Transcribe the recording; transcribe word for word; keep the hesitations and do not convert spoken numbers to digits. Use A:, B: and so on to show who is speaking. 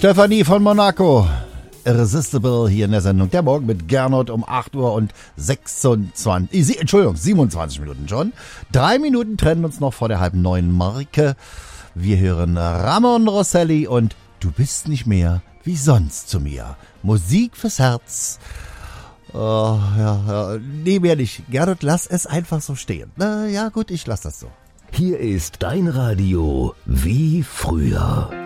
A: Stefanie von Monaco, Irresistible hier in der Sendung. Der Morgen mit Gernot um acht Uhr und sechsundzwanzig, Entschuldigung, siebenundzwanzig Minuten schon. Drei Minuten trennen uns noch vor der halben neuen Marke. Wir hören Ramon Rosselli und Du bist nicht mehr wie sonst zu mir. Musik fürs Herz. Oh, ja, ja, nee, mehr nicht. Gernot, lass es einfach so stehen. Na, ja gut, ich lass das so.
B: Hier ist dein Radio wie früher.